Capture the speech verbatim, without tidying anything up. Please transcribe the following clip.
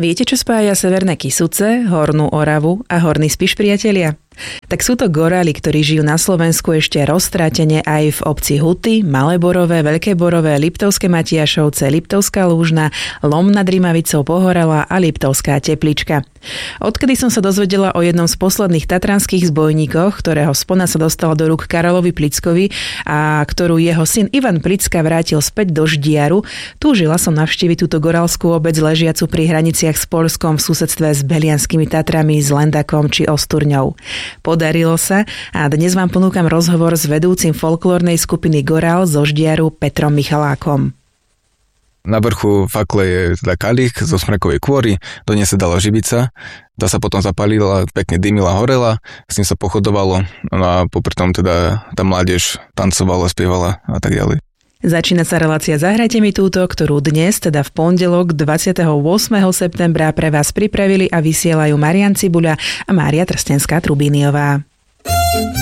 Viete, čo spája Severné Kysuce, Hornú Oravu a Horný Spiš, priatelia? Tak sú to goráli, ktorí žijú na Slovensku ešte roztrátene aj v obci Huty, Malé Borové, Veľké Borové, Liptovské Matiašovce, Liptovská Lúžna, Lom nad Rimavicou, Pohorela a Liptovská Teplička. Odkedy som sa dozvedela o jednom z posledných tatranských zbojníkoch, ktorého spona sa dostala do rúk Karolovi Plickovi a ktorú jeho syn Ivan Plicka vrátil späť do Ždiaru, túžila som navštíviť túto gorálskú obec ležiacu pri hraniciach s Poľskom v susedstve s Belianskými Tatrami, s Lendakom či Osturňou. Podarilo sa a dnes vám ponúkam rozhovor s vedúcim folklórnej skupiny Gorál zo Ždiaru Petrom Michalákom. Na vrchu fakle je teda kalich zo smrekovej kôry, do nej sa dala živica, tá sa potom zapalila, pekne dymila, horela, s tým sa pochodovalo, no a popri tom teda tá mládež tancovala, spievala a tak ďalej. Začína sa relácia Zahrajte mi túto, ktorú dnes, teda v pondelok dvadsiateho ôsmeho septembra pre vás pripravili a vysielajú Marián Cibuľa a Mária Trstenská-Trubíniová.